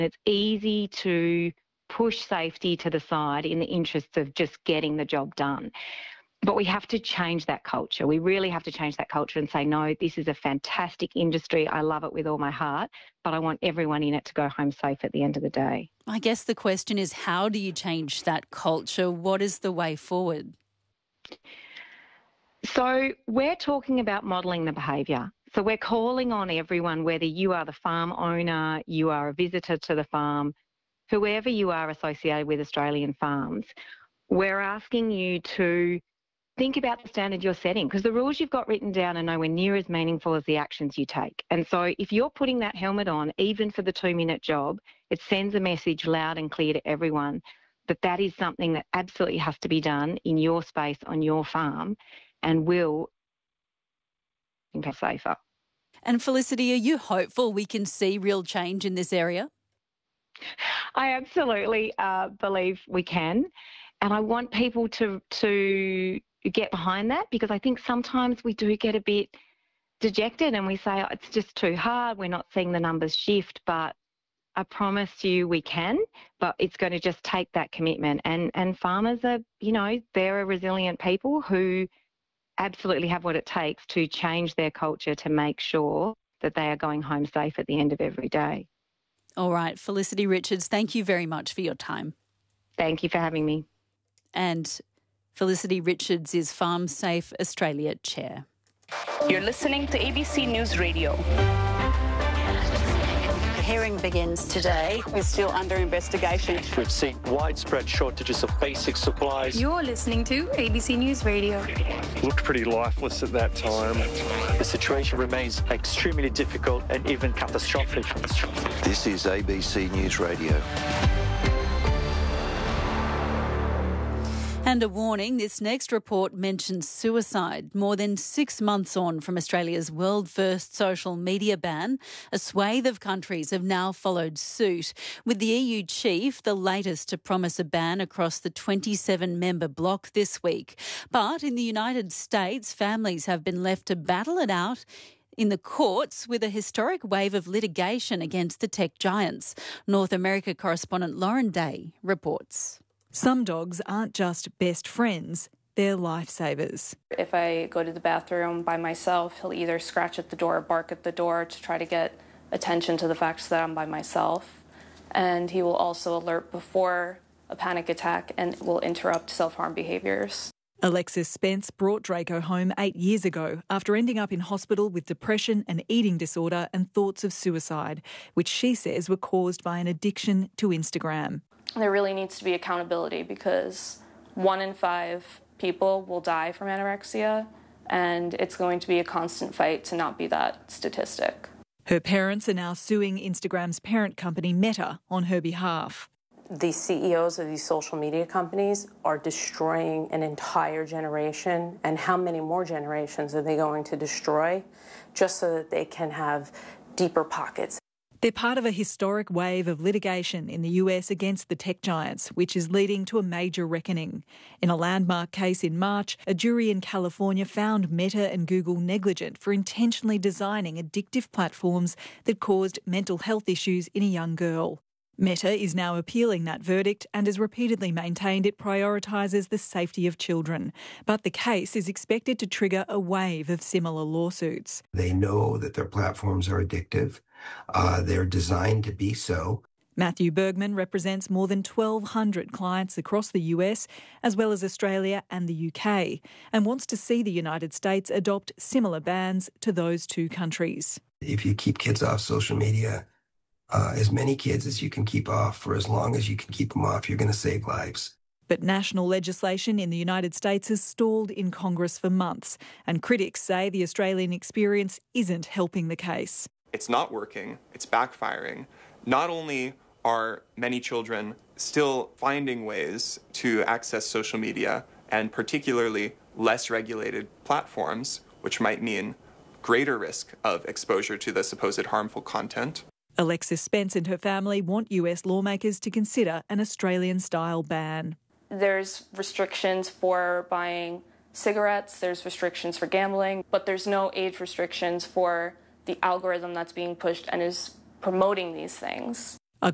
It's easy to push safety to the side in the interests of just getting the job done. But we have to change that culture. We really have to change that culture and say, no, this is a fantastic industry. I love it with all my heart, but I want everyone in it to go home safe at the end of the day. I guess the question is, how do you change that culture? What is the way forward? So we're talking about modelling the behaviour. So we're calling on everyone, whether you are the farm owner, you are a visitor to the farm, whoever you are associated with Australian farms, we're asking you to think about the standard you're setting, because the rules you've got written down are nowhere near as meaningful as the actions you take. And so if you're putting that helmet on, even for the 2-minute job, it sends a message loud and clear to everyone that that is something that absolutely has to be done in your space on your farm and will make safer. And Felicity, are you hopeful we can see real change in this area? I absolutely believe we can. And I want people to get behind that, because I think sometimes we do get a bit dejected and we say, oh, it's just too hard, we're not seeing the numbers shift. But I promise you we can, but it's going to just take that commitment. And farmers are, they're a resilient people who absolutely have what it takes to change their culture to make sure that they are going home safe at the end of every day. All right, Felicity Richards, thank you very much for your time. Thank you for having me. And Felicity Richards is Farm Safe Australia Chair. You're listening to ABC News Radio. The hearing begins today. It's still under investigation. We've seen widespread shortages of basic supplies. You're listening to ABC News Radio. Looked pretty lifeless at that time. The situation remains extremely difficult and even catastrophic. This is ABC News Radio. And a warning, this next report mentions suicide. More than 6 months on from Australia's world-first social media ban, a swathe of countries have now followed suit, with the EU chief the latest to promise a ban across the 27-member bloc this week. But in the United States, families have been left to battle it out in the courts with a historic wave of litigation against the tech giants. North America correspondent Lauren Day reports. Some dogs aren't just best friends, they're lifesavers. If I go to the bathroom by myself, he'll either scratch at the door or bark at the door to try to get attention to the fact that I'm by myself. And he will also alert before a panic attack and will interrupt self-harm behaviours. Alexis Spence brought Draco home 8 years ago after ending up in hospital with depression, an eating disorder and thoughts of suicide, which she says were caused by an addiction to Instagram. There really needs to be accountability, because 1 in 5 people will die from anorexia, and it's going to be a constant fight to not be that statistic. Her parents are now suing Instagram's parent company Meta on her behalf. The CEOs of these social media companies are destroying an entire generation, and how many more generations are they going to destroy just so that they can have deeper pockets? They're part of a historic wave of litigation in the US against the tech giants, which is leading to a major reckoning. In a landmark case in March, a jury in California found Meta and Google negligent for intentionally designing addictive platforms that caused mental health issues in a young girl. Meta is now appealing that verdict and has repeatedly maintained it prioritises the safety of children. But the case is expected to trigger a wave of similar lawsuits. They know that their platforms are addictive. They're designed to be so. Matthew Bergman represents more than 1,200 clients across the US, as well as Australia and the UK, and wants to see the United States adopt similar bans to those two countries. If you keep kids off social media, as many kids as you can keep off for as long as you can keep them off, you're going to save lives. But national legislation in the United States has stalled in Congress for months, and critics say the Australian experience isn't helping the case. It's not working, it's backfiring. Not only are many children still finding ways to access social media, and particularly less regulated platforms, which might mean greater risk of exposure to the supposed harmful content. Alexis Spence and her family want US lawmakers to consider an Australian-style ban. There's restrictions for buying cigarettes, there's restrictions for gambling, but there's no age restrictions for the algorithm that's being pushed and is promoting these things.